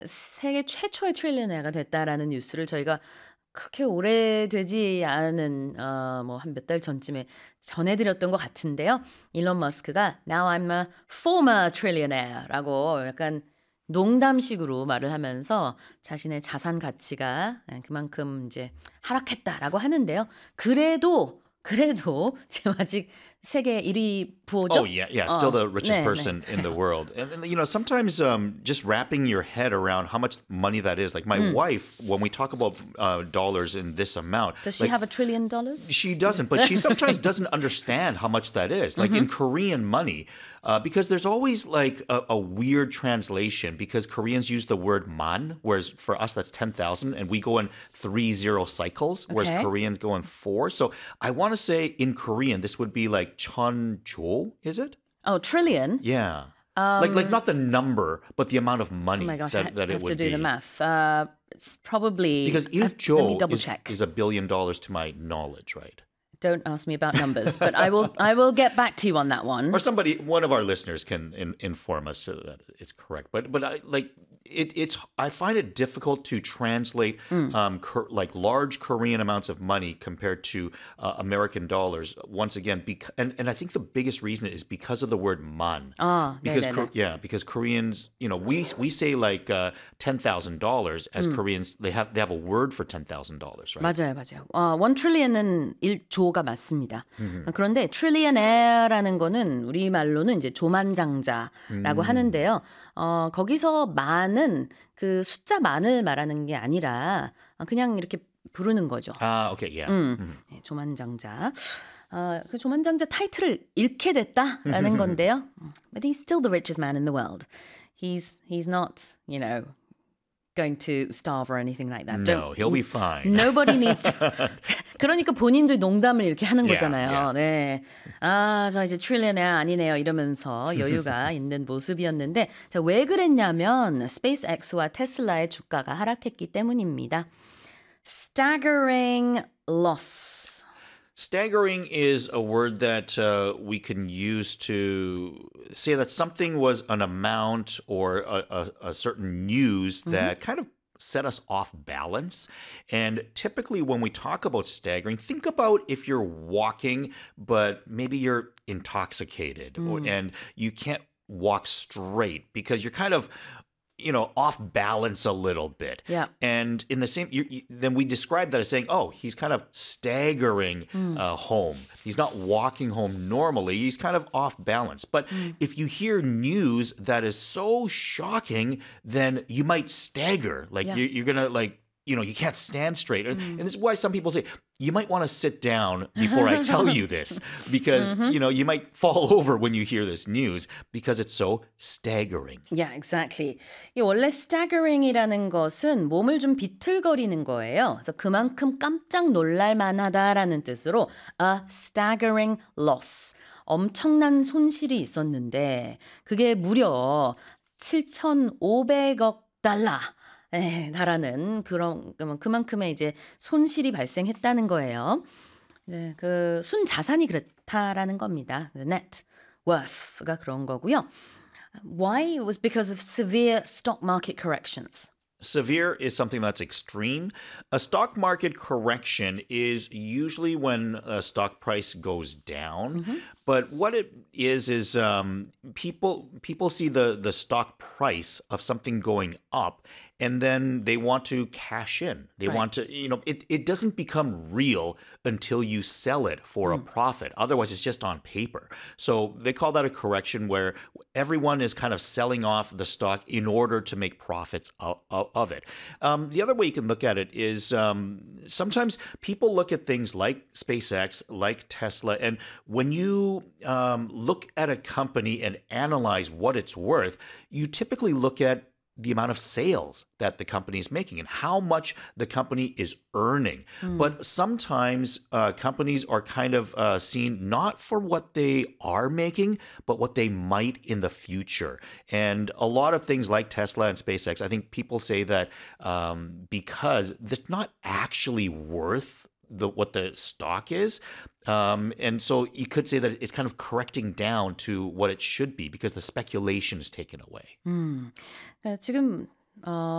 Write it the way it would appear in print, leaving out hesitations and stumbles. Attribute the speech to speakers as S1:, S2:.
S1: 세계 최초의 트릴리언어가 됐다라는 뉴스를 저희가 그렇게 오래되지 않은 뭐 한 몇 달 전쯤에 전해 드렸던 것 같은데요. 일론 머스크가 "Now I'm a former trillionaire라고 약간 농담식으로 말을 하면서 자신의 자산 가치가 그만큼 이제 하락했다라고 하는데요. 그래도 지금 아직 세계 1위
S2: Oh
S1: 부호죠?
S2: yeah, yeah, still the richest
S1: 네네.
S2: person in the
S1: 그래요.
S2: world. And you know, sometimes just wrapping your head around how much money that is. Like my wife, when we talk about dollars in this amount,
S1: Does she
S2: like
S1: have $1 trillion?
S2: she doesn't, but she sometimes doesn't understand how much that is. Like in Korean money, because there's always like a weird translation because Koreans use the word man, whereas for us that's 10,000, and we go in 30 cycles, whereas
S1: Okay.
S2: Koreans go in four. So I want to say in Korean this would be like chonjo, is it?
S1: Oh, trillion?
S2: Yeah. Like not the number, but the amount of
S1: Oh my
S2: money
S1: gosh,
S2: that
S1: I
S2: it
S1: have to
S2: would
S1: do the
S2: be.
S1: math. It's probably,
S2: Because
S1: let me
S2: iljo
S1: double
S2: is
S1: check.
S2: is $1 billion to my knowledge, right?
S1: Don't ask me about numbers, but I will get back to you on that
S2: Or
S1: one.
S2: somebody, one of our listeners can inform us so that it's correct. But I like it's I find it difficult to translate like large Korean amounts of money compared to American dollars. Once again, and I think the biggest reason is because of the word man.
S1: 아,
S2: Because
S1: 네네네.
S2: because Koreans, we say like $10,000 as Koreans they have a word for $10,000, right?
S1: 맞아요, 맞아요. 1트릴리언은 1조가 맞습니다.
S2: Mhm.
S1: 그런데 트릴리언에어라는 거는 우리말로는 이제 조만장자라고
S2: Mm.
S1: 하는데요. 거기서 만은 그 숫자 만을 말하는 게 아니라 그냥 이렇게 부르는 거죠.
S2: Ah, okay, yeah. Mhm.
S1: 네, 조만장자. 그 조만장자 타이틀을 잃게 됐다라는 건데요. But he's still the richest man in the world. He's not, going to starve or anything like that.
S2: No, he'll be fine.
S1: Nobody needs to. 그러니까 본인도 농담을 이렇게 하는
S2: Yeah,
S1: 거잖아요.
S2: yeah.
S1: 네. 저 이제 트릴리언에 아니네요. 이러면서 여유가 있는 모습이었는데, 자, 왜 그랬냐면 스페이스X와 테슬라의 주가가 하락했기 때문입니다. Staggering loss.
S2: Staggering is a word that we can use to say that something was an amount or a certain news that kind of set us off balance. And typically, when we talk about staggering, think about if you're walking, but maybe you're intoxicated and you can't walk straight because you're kind of off balance a little bit.
S1: Yeah.
S2: And in the same, then we describe that as saying, oh, he's kind of staggering home. He's not walking home normally. He's kind of off balance. But if you hear news that is so shocking, then you might stagger. Like
S1: Yeah.
S2: you're going to you can't stand straight. And this is why some people say, you might want to sit down before I tell you this because, you might fall over when you hear this news because it's so staggering.
S1: Yeah, exactly. 이 원래 staggering이라는 것은 몸을 좀 비틀거리는 거예요. 그래서 그만큼 깜짝 놀랄 만하다라는 뜻으로 a staggering loss. 엄청난 손실이 있었는데 그게 무려 7,500억 달러. 달하는 그만큼의 이제 손실이 발생했다는 거예요. 네, 그 순자산이 그렇다라는 겁니다. The net worth가 그런 거고요. Why? It was because of severe stock market corrections.
S2: Severe is something that's extreme. A stock market correction is usually when a stock price goes down. But what it is people see the stock price of something going up, and then they want to cash in. They
S1: Right.
S2: want to, it doesn't become real until you sell it for a profit. Otherwise, it's just on paper. So they call that a correction where everyone is kind of selling off the stock in order to make profits of it. The other way you can look at it is sometimes people look at things like SpaceX, like Tesla, and when you look at a company and analyze what it's worth, you typically look at the amount of sales that the company is making and how much the company is earning. But sometimes companies are kind of seen not for what they are making, but what they might in the future. And a lot of things like Tesla and SpaceX, I think people say that because they're not actually worth what the stock is. And so you could say that it's kind of correcting down to what it should be because the speculation is taken away.
S1: 지금